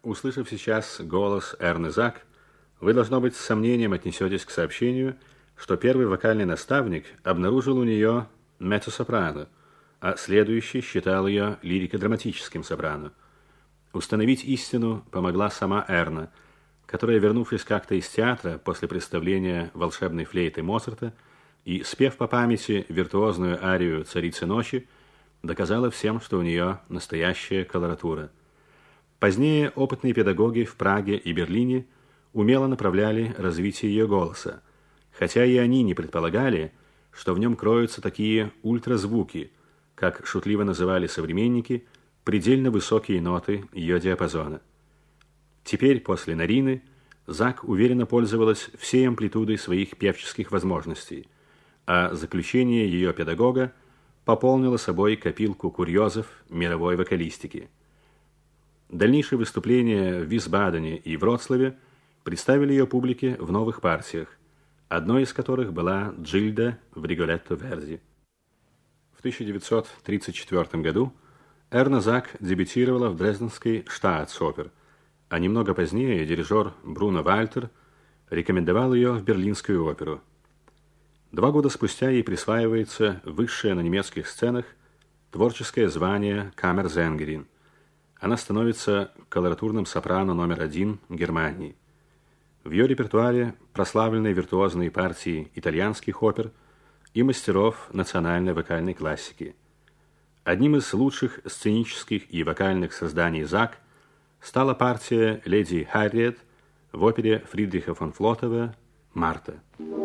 Услышав сейчас голос Эрны Зак, вы, должно быть, с сомнением отнесетесь к сообщению, что первый вокальный наставник обнаружил у нее меццо-сопрано, а следующий считал ее лирико-драматическим сопрано. Установить истину помогла сама Эрна, которая, вернувшись как-то из театра после представления волшебной флейты Моцарта и спев по памяти виртуозную арию «Царицы ночи», доказала всем, что у нее настоящая колоратура. Позднее опытные педагоги в Праге и Берлине умело направляли развитие ее голоса, хотя и они не предполагали, что в нем кроются такие ультразвуки, как шутливо называли современники, предельно высокие ноты ее диапазона. Теперь, после Нарины, Зак уверенно пользовалась всей амплитудой своих певческих возможностей, а заключение ее педагога пополнило собой копилку курьезов мировой вокалистики. Дальнейшие выступления в Висбадене и Вроцлаве представили ее публике в новых партиях, одной из которых была Джильда в Риголетто Верди. В 1934 году Эрна Зак дебютировала в дрезденской Штаатсопер, а немного позднее дирижер Бруно Вальтер рекомендовал ее в Берлинскую оперу. 2 года спустя ей присваивается высшее на немецких сценах творческое звание камерсängerin. Она становится колоратурным сопрано номер 1 Германии. В ее репертуаре прославленные виртуозные партии итальянских опер и мастеров национальной вокальной классики. Одним из лучших сценических и вокальных созданий Зак стала партия леди Харриет в опере Фридриха фон Флотова «Марта».